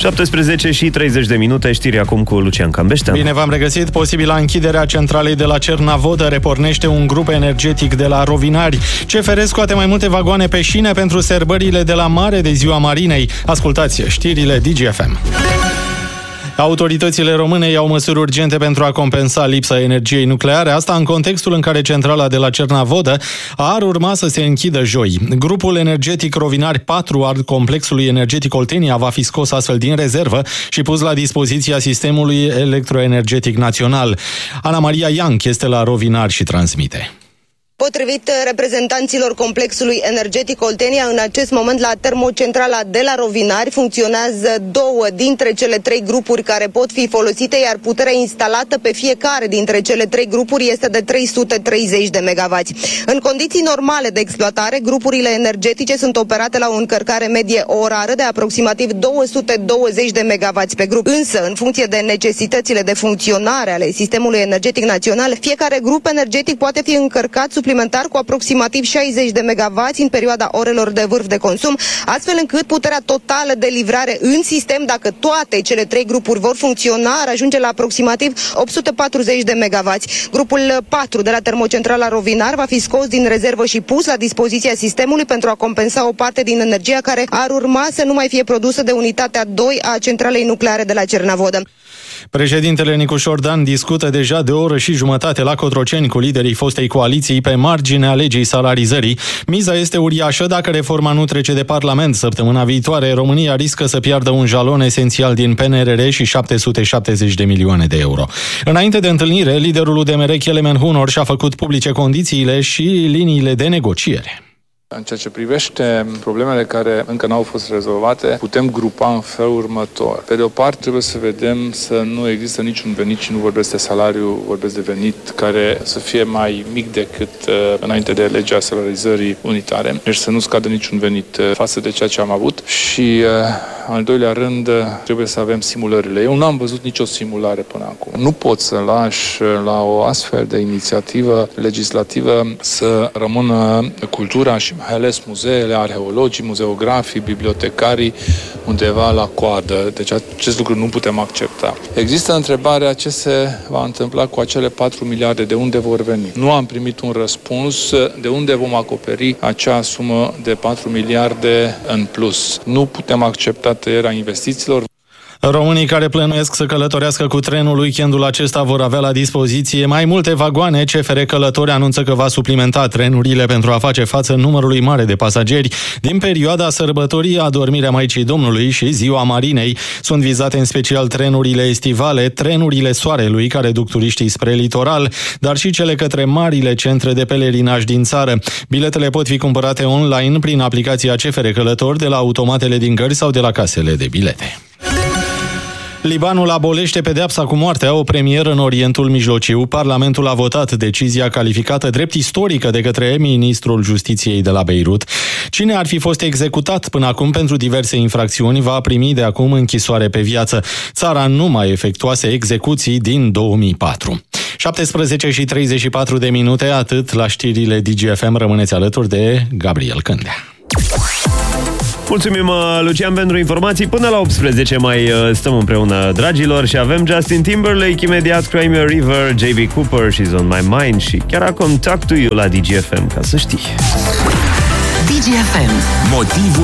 17:30, știri acum cu Lucian Cambeștean. Bine v-am regăsit. Posibilă închiderea centralei de la Cernavodă repornește un grup energetic de la Rovinari. CFR scoate mai multe vagoane pe șine pentru sărbările de la mare de Ziua Marinei. Ascultați știrile DGFM. Autoritățile române iau măsuri urgente pentru a compensa lipsa energiei nucleare, asta în contextul în care centrala de la Cernavodă ar urma să se închidă joi. Grupul energetic Rovinari 4 al complexului energetic Oltenia va fi scos astfel din rezervă și pus la dispoziția sistemului electroenergetic național. Ana Maria Ianc este la Rovinari și transmite. Potrivit reprezentanților complexului energetic Oltenia, în acest moment la termocentrala de la Rovinari funcționează 2 dintre cele 3 grupuri care pot fi folosite, iar puterea instalată pe fiecare dintre cele 3 grupuri este de 330 de MW. În condiții normale de exploatare, grupurile energetice sunt operate la o încărcare medie orară de aproximativ 220 de MW pe grup. Însă, în funcție de necesitățile de funcționare ale sistemului energetic național, fiecare grup energetic poate fi încărcat suplimentar cu aproximativ 60 de MW în perioada orelor de vârf de consum, astfel încât puterea totală de livrare în sistem, dacă toate cele 3 grupuri vor funcționa, ar ajunge la aproximativ 840 de MW. Grupul 4 de la termocentrala Rovinari va fi scos din rezervă și pus la dispoziția sistemului pentru a compensa o parte din energia care ar urma să nu mai fie produsă de unitatea 2 a centralei nucleare de la Cernavodă. Președintele Nicușor Dan discută deja de o oră și jumătate la Cotroceni cu liderii fostei coaliții pe marginea legii salarizării. Miza este uriașă. Dacă reforma nu trece de Parlament săptămâna viitoare, România riscă să piardă un jalon esențial din PNRR și 770 de milioane de euro. Înainte de întâlnire, liderul UDMR, Kelemen Hunor, și-a făcut publice condițiile și liniile de negociere. În ceea ce privește problemele care încă n-au fost rezolvate, putem grupa în felul următor. Pe de o parte, trebuie să vedem să nu există niciun venit, și nu vorbesc de salariu, vorbesc de venit, care să fie mai mic decât înainte de legea salarizării unitare. Deci să nu scadă niciun venit față de ceea ce am avut. Și al doilea rând, trebuie să avem simulările. Eu nu am văzut nicio simulare până acum. Nu pot să lași la o astfel de inițiativă legislativă să rămână cultura și mai ales muzeele, arheologii, muzeografii, bibliotecarii undeva la coadă. Deci acest lucru nu putem accepta. Există întrebarea ce se va întâmpla cu acele 4 miliarde, de unde vor veni. Nu am primit un răspuns de unde vom acoperi acea sumă de 4 miliarde în plus. Nu putem accepta tăierea investițiilor. Românii care plănuiesc să călătorească cu trenul weekendul acesta vor avea la dispoziție mai multe vagoane. CFR Călători anunță că va suplimenta trenurile pentru a face față numărului mare de pasageri din perioada sărbătorii Adormirea Maicii Domnului și Ziua Marinei. Sunt vizate în special trenurile estivale, trenurile Soarelui care duc turiștii spre litoral, dar și cele către marile centre de pelerinaj din țară. Biletele pot fi cumpărate online prin aplicația CFR Călători de la automatele din gări sau de la casele de bilete. Libanul abolește pedeapsa cu moartea, o premieră în Orientul Mijlociu. Parlamentul a votat decizia calificată drept istorică de către ministrul Justiției de la Beirut. Cine ar fi fost executat până acum pentru diverse infracțiuni va primi de acum închisoare pe viață. Țara nu mai efectuase execuții din 2004. 17:34, atât la știrile DGFM. Rămâneți alături de Gabriel Cândea. Mulțumim, Lucian, pentru informații. Până la 18 mai stăm împreună, dragilor, și avem Justin Timberlake, imediat Cry Me a River, J.B. Cooper, She's on My Mind și chiar acum Talk to You la DGFM, ca să știi. DGFM. Motivul